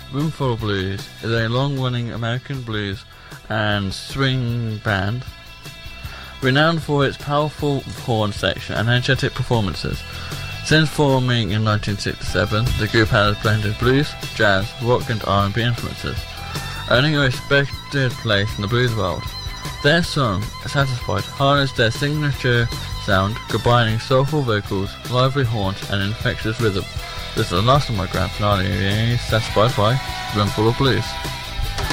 Roomful of Blues is a long-running American blues and swing band renowned for its powerful horn section and energetic performances. Since forming in 1967, the group has blended blues, jazz, rock and R&B influences, earning a respected place in the blues world. Their song, Satisfied, harnessed their signature sound, combining soulful vocals, lively horns and infectious rhythm. This is the last of my grand finale, Satisfied by Roomful of Blues.